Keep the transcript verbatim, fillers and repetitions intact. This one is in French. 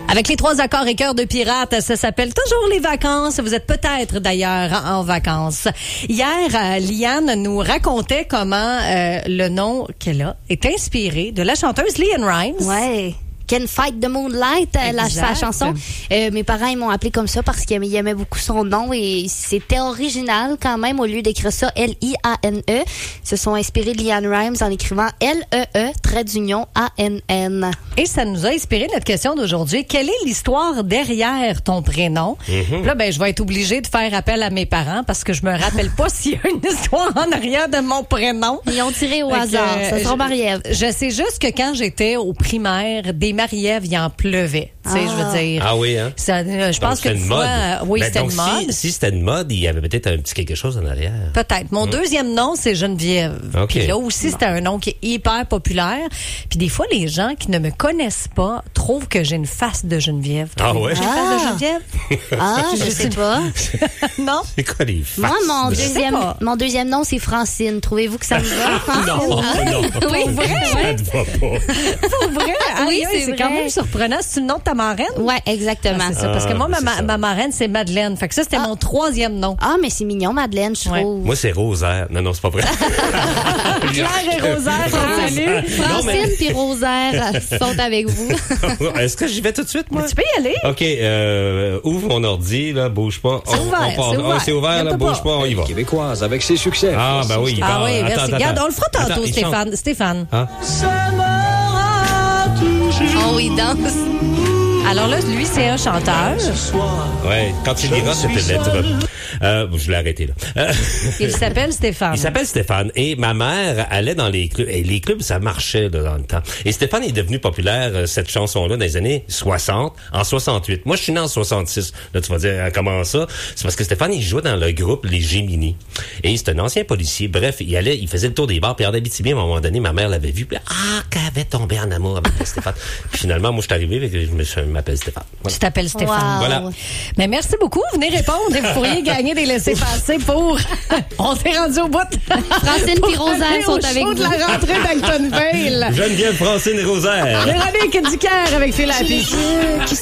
Avec les trois accords et cœurs de pirates, ça s'appelle toujours les vacances. Vous êtes peut-être d'ailleurs en vacances. Hier, euh, Liane nous racontait comment euh, le nom qu'elle a est inspiré de la chanteuse LeAnn Rimes. Ouais. Can Fight the Moonlight, la, sa chanson. Euh, mes parents, ils m'ont appelé comme ça parce qu'ils aimaient beaucoup son nom et c'était original quand même. Au lieu d'écrire ça L I A N E, ils se sont inspirés de LeAnn Rimes en écrivant L E E, trait d'union, A N N. Et ça nous a inspiré notre question d'aujourd'hui. Quelle est l'histoire derrière ton prénom? Mm-hmm. Là, ben, je vais être obligée de faire appel à mes parents parce que je me rappelle pas s'il y a une histoire en arrière de mon prénom. Ils ont tiré au hasard. Ça sera Marie-Ève. Je sais juste que quand j'étais au primaire, des Marie-Ève, il en pleuvait. Tu sais, ah. je veux dire. Ah oui, hein? Ça, je donc, pense que une mode. Euh, oui, ben, c'était donc, une mode. Si, si c'était une mode, il y avait peut-être un petit quelque chose en arrière. Peut-être. Mon mmh. deuxième nom, c'est Geneviève. Okay. Puis là aussi, bon. C'était un nom qui est hyper populaire. Puis des fois, les gens qui ne me connaissent pas trouvent que j'ai une face de Geneviève. Ah ouais? J'ai une ah. face de Geneviève? Ah, je, je sais pas. Non? C'est quoi les faces? Moi, mon deuxième, mon deuxième nom, c'est Francine. Trouvez-vous que ça me va, Francine? Non, ah. non. Oui, Pour vrai? Ça ne va pas. Pour vrai? Ah, oui, c'est, c'est quand même surprenant. C'est le nom de ta marraine? Oui, exactement. Ah, c'est ça. Parce que moi, ah, ma, ma marraine, c'est Madeleine. Fait que ça, c'était ah. mon troisième nom. Ah, mais c'est mignon, Madeleine, je ouais. trouve. Moi, c'est Rosaire. Non, non, c'est pas vrai. Claire et Rosaire, salut. Francine puis Rosaire sont avec vous. Est-ce que j'y vais tout de suite, moi? Mais tu peux y aller. OK, euh, ouvre mon ordi, là, bouge pas. C'est on, ouvert, on part. c'est ouvert. Oh, c'est ouvert, là, bouge pas. pas, on y va. Québécoise, avec ses succès. Ah, ben oui. Ah oui, merci. Attends, Regarde, attends. on le fera tantôt, Attends, Stéphane. Stéphane. Ah. Oh, il danse. Alors là, lui, c'est un chanteur. Ouais, quand il ira, c'était lettre. Euh, je l'ai arrêté, là. Euh, il s'appelle Stéphane. Il s'appelle Stéphane. Et ma mère allait dans les clubs. Et les clubs, ça marchait, là, dans le temps. Et Stéphane est devenu populaire, euh, cette chanson-là, dans les années soixante, en soixante-huit. Moi, je suis né en soixante-six. Là, tu vas dire, ah, comment ça? C'est parce que Stéphane, il jouait dans le groupe Les Géminis. Et c'est un ancien policier. Bref, il allait, il faisait le tour des bars. Puis en Abitibi, à un moment donné, ma mère l'avait vu. Puis, ah, qu'elle avait tombé en amour avec Stéphane. Puis finalement, moi, je suis arrivé et je me suis, je m'appelle Stéphane. Voilà. Tu t'appelles Stéphane. Wow. Voilà. Mais merci beaucoup. Venez répondre et vous pourriez gagner des laissez-passer pour... On s'est rendu au bout. Francine et Rosaire sont avec vous. de la rentrée d'Altonville. Geneviève, Francine et Rosaire. Véronique Dicker avec Phil Happy.